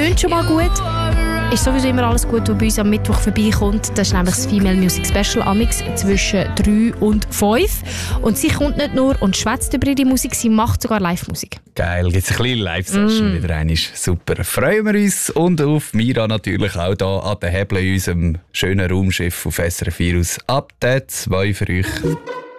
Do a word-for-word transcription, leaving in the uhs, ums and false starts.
tönt schon mal gut. Ist sowieso immer alles gut, was bei uns am Mittwoch vorbeikommt. Das ist nämlich das Female Music Special Amix zwischen drei und fünf. Und sie kommt nicht nur und schwätzt über ihre Musik, sie macht sogar Live-Musik. Geil, gibt es eine kleine Live-Session mm. wieder einmal. Super. Freuen wir uns und auf Mira natürlich auch hier an den Hebeln in unserem schönen Raumschiff auf S R F vier aus ab der zwei für euch.